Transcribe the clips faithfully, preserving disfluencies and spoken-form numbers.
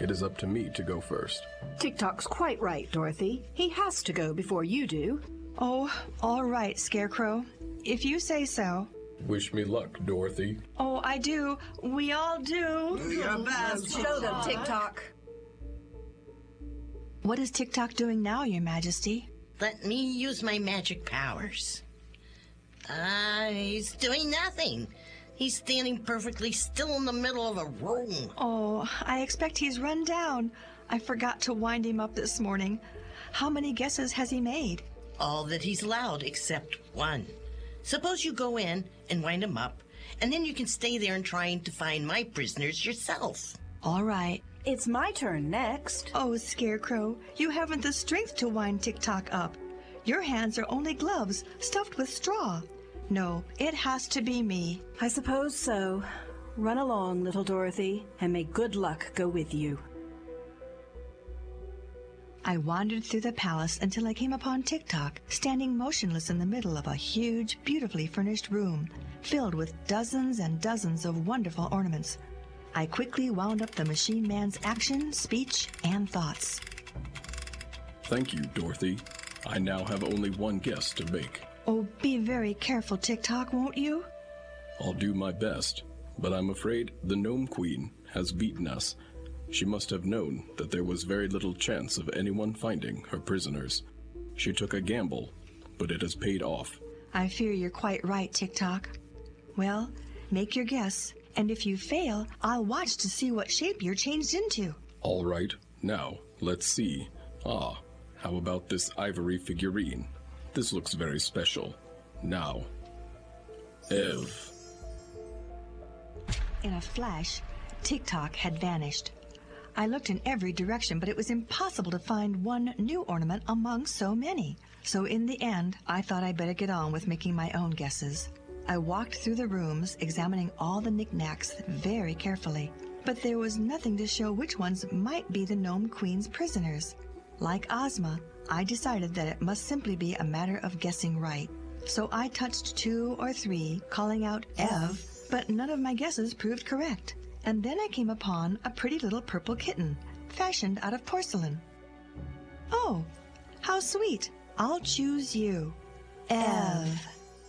it is up to me to go first. TikTok's quite right, Dorothy. He has to go before you do. Oh, all right, Scarecrow. If you say so. Wish me luck, Dorothy. Oh, I do. We all do. Do your best. Show them, TikTok. What is TikTok doing now, Your Majesty? Let me use my magic powers. Ah, uh, he's doing nothing. He's standing perfectly still in the middle of a room. Oh, I expect he's run down. I forgot to wind him up this morning. How many guesses has he made? All that he's allowed except one. Suppose you go in and wind him up, and then you can stay there and trying to find my prisoners yourself. All right. It's my turn next. Oh, Scarecrow, you haven't the strength to wind TikTok up. Your hands are only gloves stuffed with straw. No, it has to be me. I suppose so. Run along, little Dorothy, and may good luck go with you. I wandered through the palace until I came upon TikTok, standing motionless in the middle of a huge, beautifully furnished room, filled with dozens and dozens of wonderful ornaments. I quickly wound up the machine man's action, speech, and thoughts. Thank you, Dorothy. I now have only one guess to make. Oh, be very careful, TikTok, won't you? I'll do my best, but I'm afraid the Gnome Queen has beaten us. She must have known that there was very little chance of anyone finding her prisoners. She took a gamble, but it has paid off. I fear you're quite right, TikTok. Well, make your guess, and if you fail, I'll watch to see what shape you're changed into. All right, now, let's see. Ah, how about this ivory figurine? This looks very special. Now, Ev. In a flash, TikTok had vanished. I looked in every direction, but it was impossible to find one new ornament among so many. So in the end, I thought I'd better get on with making my own guesses. I walked through the rooms, examining all the knickknacks very carefully, but there was nothing to show which ones might be the Gnome Queen's prisoners. Like Ozma, I decided that it must simply be a matter of guessing right. So I touched two or three, calling out Ev, but none of my guesses proved correct. And then I came upon a pretty little purple kitten, fashioned out of porcelain. Oh, how sweet! I'll choose you. Ev.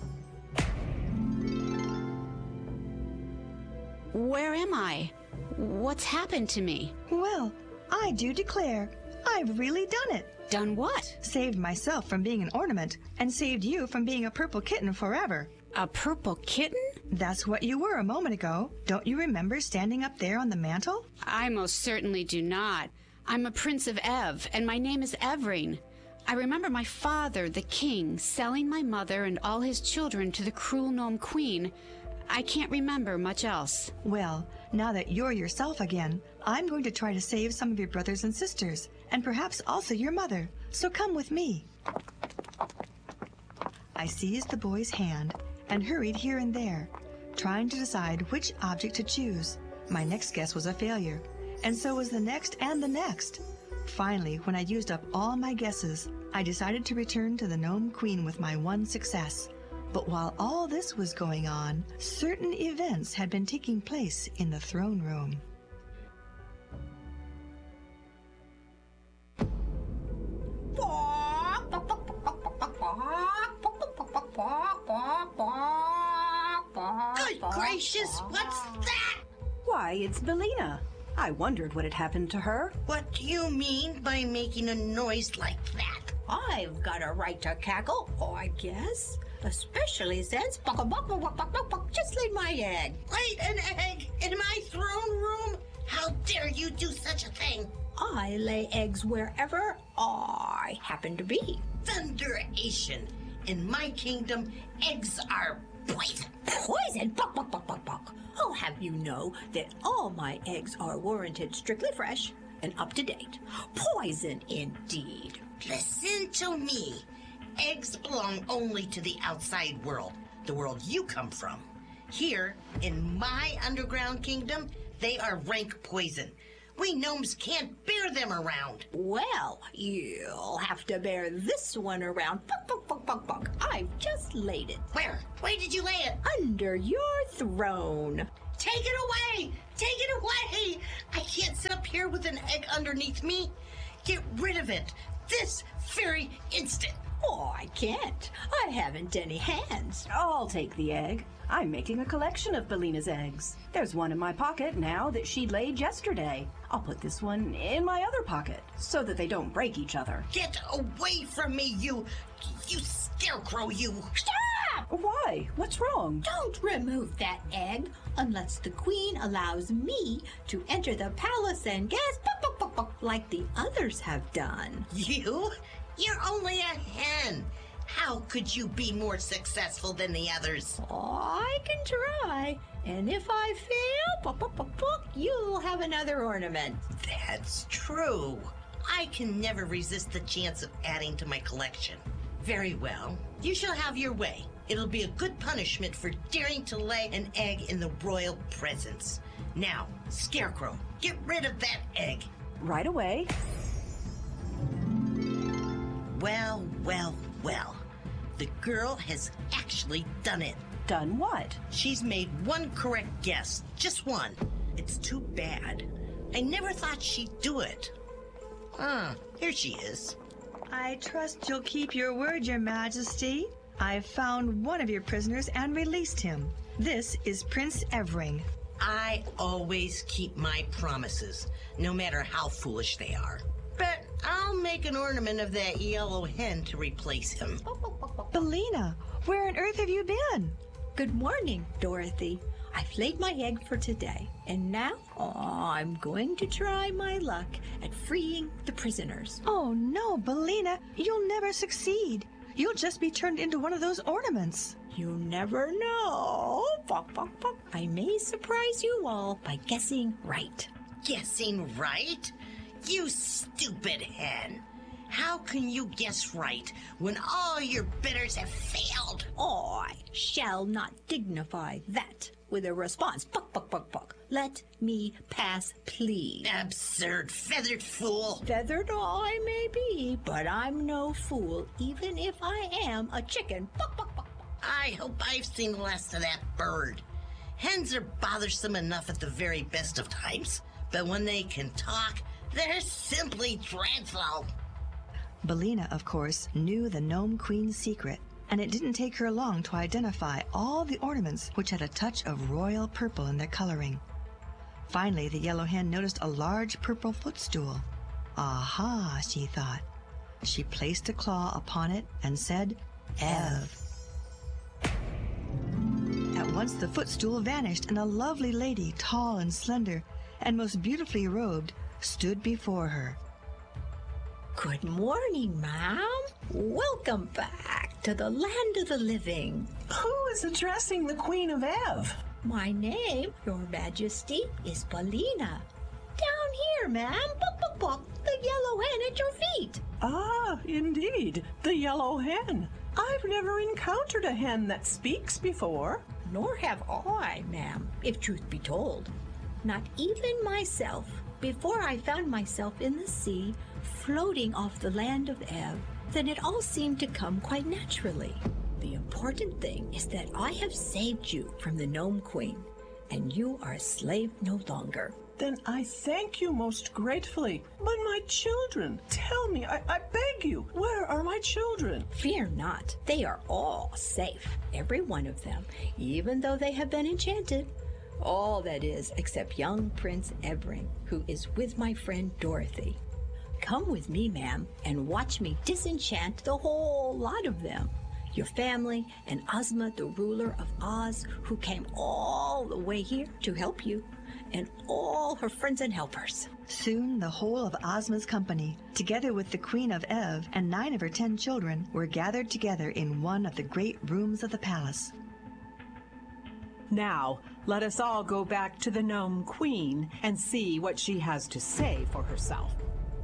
Where am I? What's happened to me? Well, I do declare, I've really done it. Done what? Saved myself from being an ornament, and saved you from being a purple kitten forever. A purple kitten? That's what you were a moment ago. Don't you remember standing up there on the mantel? I most certainly do not. I'm a Prince of Ev, and my name is Everine. I remember my father, the king, selling my mother and all his children to the cruel Gnome Queen. I can't remember much else. Well, now that you're yourself again, I'm going to try to save some of your brothers and sisters, and perhaps also your mother. So come with me. I seized the boy's hand and hurried here and there, trying to decide which object to choose. My next guess was a failure, and so was the next and the next. Finally, when I'd used up all my guesses, I decided to return to the Gnome Queen with my one success. But while all this was going on, certain events had been taking place in the throne room. Good gracious, what's that? Why, it's Billina. I wondered what had happened to her. What do you mean by making a noise like that? I've got a right to cackle, I guess. Especially since just laid my egg. Laid an egg in my throne room? How dare you do such a thing? I lay eggs wherever I happen to be. Thunderation! In my kingdom, eggs are poison. Poison? Buck, buck, buck, buck, buck. I'll have you know that all my eggs are warranted strictly fresh and up to date. Poison indeed. Listen to me. Eggs belong only to the outside world, the world you come from. Here, in my underground kingdom, they are rank poison. We gnomes can't bear them around. Well, you'll have to bear this one around. Buck, buck, buck, buck, buck. I've just laid it. Where? Where did you lay it? Under your throne. Take it away! Take it away! I can't sit up here with an egg underneath me. Get rid of it this very instant. Oh, I can't. I haven't any hands. I'll take the egg. I'm making a collection of Bellina's eggs. There's one in my pocket now that she laid yesterday. I'll put this one in my other pocket so that they don't break each other. Get away from me, you... you scarecrow, you... Stop! Why? What's wrong? Don't remove that egg unless the queen allows me to enter the palace and guess buck, buck, buck, buck, like the others have done. You? You're only a hen. How could you be more successful than the others? I can try. And if I fail, buck, buck, buck, buck, you'll have another ornament. That's true. I can never resist the chance of adding to my collection. Very well. You shall have your way. It'll be a good punishment for daring to lay an egg in the royal presence. Now, Scarecrow, get rid of that egg. Right away. Well, well, well. The girl has actually done it. Done what? She's made one correct guess. Just one. It's too bad. I never thought she'd do it. Ah, here she is. I trust you'll keep your word, Your Majesty. I've found one of your prisoners and released him. This is Prince Evring. I always keep my promises, no matter how foolish they are. But I'll make an ornament of that yellow hen to replace him. Bellina, where on earth have you been? Good morning, Dorothy. I've laid my egg for today, and now oh, I'm going to try my luck at freeing the prisoners. Oh no, Bellina, you'll never succeed. You'll just be turned into one of those ornaments. You never know. Buck, buck, buck. I may surprise you all by guessing right. Guessing right? You stupid hen. How can you guess right when all your bidders have failed? I shall not dignify that with a response. Buck, buck, buck, buck. Let me pass, please. Absurd, feathered fool. Feathered I may be, but I'm no fool, even if I am a chicken. Buck, buck, buck. I hope I've seen the last of that bird. Hens are bothersome enough at the very best of times, but when they can talk, they're simply dreadful. Bellina, of course, knew the Gnome Queen's secret, and it didn't take her long to identify all the ornaments which had a touch of royal purple in their coloring. Finally, the yellow hen noticed a large purple footstool. Aha, she thought. She placed a claw upon it and said, Ev. At once the footstool vanished, and a lovely lady, tall and slender, and most beautifully robed, stood before her. Good morning, ma'am. Welcome back to the land of the living. Who is addressing the Queen of Ev? My name, Your Majesty, is Bellina. Down here, ma'am. Buck, buck, buck. The yellow hen at your feet. Ah, indeed, the yellow hen. I've never encountered a hen that speaks before. Nor have I, ma'am, if truth be told. Not even myself, before I found myself in the sea, floating off the land of Ev, then it all seemed to come quite naturally. The important thing is that I have saved you from the Gnome Queen, and you are a slave no longer. Then I thank you most gratefully. But my children, tell me, I, I beg you, where are my children? Fear not, they are all safe, every one of them, even though they have been enchanted. All that is, except young Prince Evring, who is with my friend Dorothy. Come with me, ma'am, and watch me disenchant the whole lot of them. Your family and Ozma, the ruler of Oz, who came all the way here to help you, and all her friends and helpers. Soon the whole of Ozma's company, together with the Queen of Ev and nine of her ten children, were gathered together in one of the great rooms of the palace. Now, let us all go back to the Gnome Queen and see what she has to say for herself.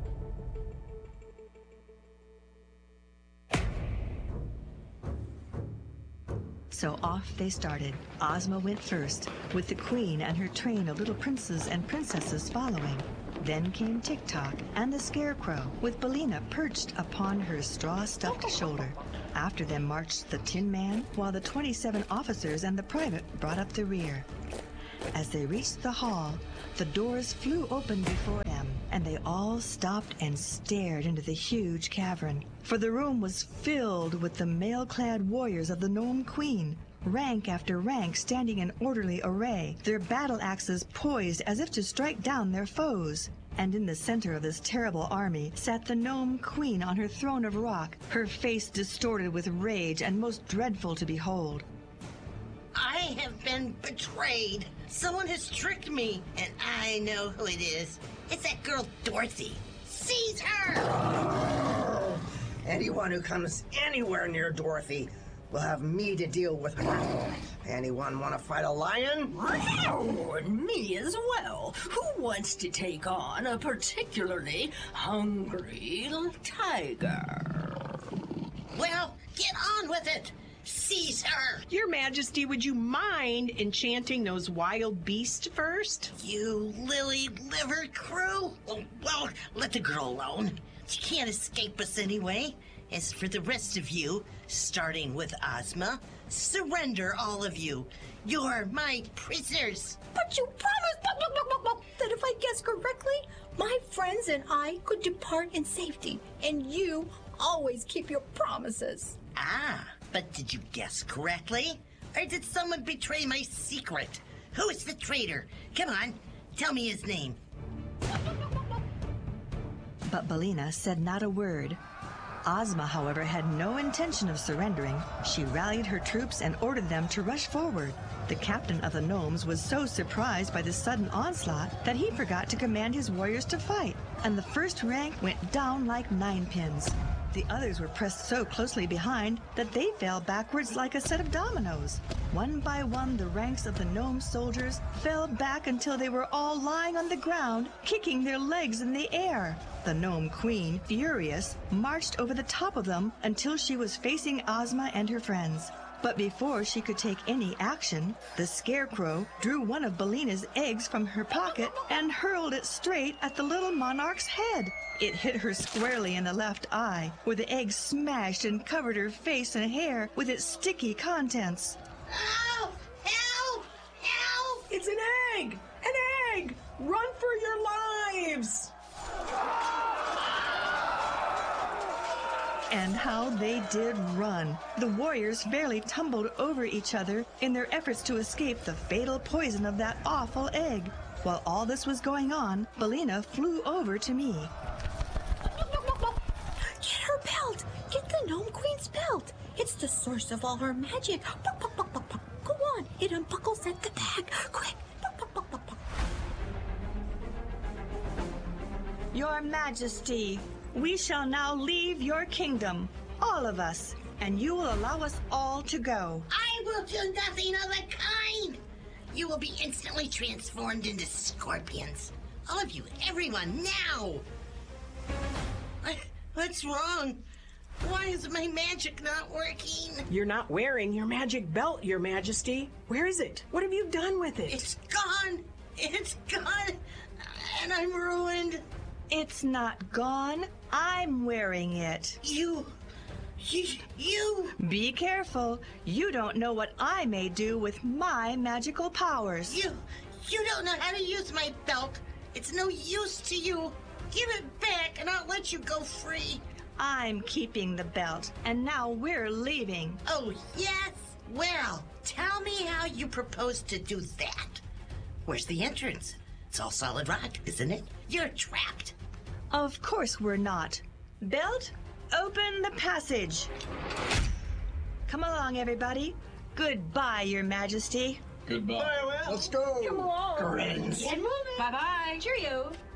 So off they started. Ozma went first, with the Queen and her train of little princes and princesses following. Then came Tik-Tok and the Scarecrow, with Bellina perched upon her straw-stuffed shoulder. After them marched the Tin Man, while the twenty-seven officers and the private brought up the rear. As they reached the hall, the doors flew open before them, and they all stopped and stared into the huge cavern. For the room was filled with the mail-clad warriors of the Gnome Queen, rank after rank standing in orderly array, their battle axes poised as if to strike down their foes. And in the center of this terrible army sat the Gnome Queen on her throne of rock, her face distorted with rage and most dreadful to behold. I have been betrayed. Someone has tricked me, and I know who it is. It's that girl Dorothy. Seize her! Anyone who comes anywhere near Dorothy will have me to deal with her. Anyone want to fight a lion? Oh, and me as well. Who wants to take on a particularly hungry tiger? Well, get on with it. Seize her! Your Majesty, would you mind enchanting those wild beasts first? You lily liver crew? Oh, well, let the girl alone. She can't escape us anyway. As for the rest of you, starting with Ozma, surrender all of you. You're my prisoners. But you promised that if I guessed correctly, my friends and I could depart in safety, and you always keep your promises. Ah, but did you guess correctly? Or did someone betray my secret? Who is the traitor? Come on, tell me his name. But Billina said not a word. Ozma, however, had no intention of surrendering. She rallied her troops and ordered them to rush forward. The captain of the gnomes was so surprised by the sudden onslaught that he forgot to command his warriors to fight, and the first rank went down like ninepins. The others were pressed so closely behind that they fell backwards like a set of dominoes. One by one, the ranks of the gnome soldiers fell back until they were all lying on the ground, kicking their legs in the air. The Gnome Queen, furious, marched over the top of them until she was facing Ozma and her friends. But before she could take any action, the Scarecrow drew one of Billina's eggs from her pocket and hurled it straight at the little monarch's head. It hit her squarely in the left eye, where the egg smashed and covered her face and hair with its sticky contents. Help! Help! Help! It's an egg! An egg! Run for your lives! And how they did run! The warriors fairly tumbled over each other in their efforts to escape the fatal poison of that awful egg. While all this was going on, Billina flew over to me. Get her belt! Get the Gnome Queen's belt! It's the source of all her magic. Go on, it unbuckles at the back. Quick! Your Majesty, we shall now leave your kingdom, all of us, and you will allow us all to go. I will do nothing of the kind! You will be instantly transformed into scorpions. All of you, everyone, now! What, what's wrong? Why is my magic not working? You're not wearing your magic belt, Your Majesty. Where is it? What have you done with it? It's gone! It's gone! And I'm ruined! It's not gone. I'm wearing it. You... You... You... Be careful. You don't know what I may do with my magical powers. You... You don't know how to use my belt. It's no use to you. Give it back and I'll let you go free. I'm keeping the belt, and now we're leaving. Oh, yes? Well, tell me how you propose to do that. Where's the entrance? It's all solid rock, isn't it? You're trapped. Of course we're not. Belt, open the passage. Come along, everybody. Goodbye, Your Majesty. Goodbye. Let's go. Come along. Friends. Get moving. Bye-bye. Cheerio.